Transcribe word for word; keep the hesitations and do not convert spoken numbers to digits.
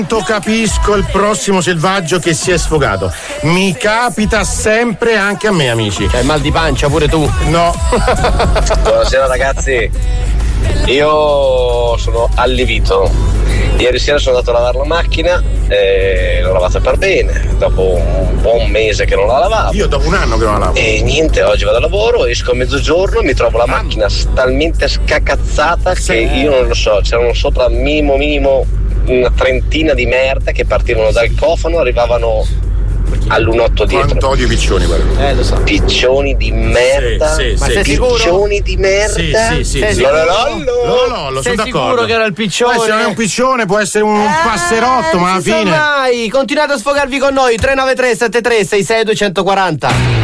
Capisco il prossimo selvaggio che si è sfogato. Mi capita sempre anche a me, amici. C'hai mal di pancia pure tu? No. Buonasera ragazzi. Io sono allibito. Ieri sera sono andato a lavare la macchina e l'ho lavata per bene. Dopo un buon mese che non la lavavo. Io dopo un anno che non la lavo. E niente, oggi vado a lavoro, esco a mezzogiorno, mi trovo la macchina talmente scacazzata che io non lo so, c'erano sopra minimo minimo una trentina di merda che partivano dal cofano, arrivavano all'unotto dietro. Quanto odio i piccioni, guarda. Eh, lo so. Piccioni di merda. Sì, sì, ma sì. sei Piccioni sicuro? di merda. Sì, sì, sì. Sei sì. sicuro? Lololollo. Lolollo, Sei sono sicuro d'accordo. che era il piccione? Poi se non è un piccione può essere un Eh, passerotto, ma alla non si sa fine. mai. Continuate a sfogarvi con noi. tre nove tre sette tre sei sei due quattro zero